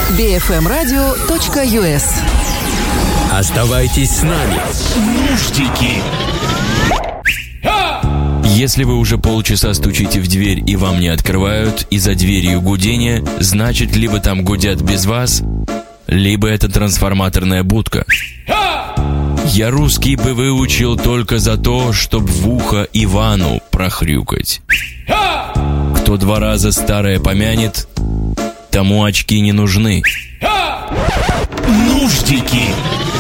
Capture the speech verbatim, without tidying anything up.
би эф эм радио точка ю эс. Оставайтесь с нами. Нуждики. Если вы уже полчаса стучите в дверь и вам не открывают, и за дверью гудение, значит, либо там гудят без вас, либо это трансформаторная будка. Я русский бы выучил только за то, чтоб в ухо Ивану прохрюкать. Кто два раза старое помянет, тому очки не нужны. Нуждики.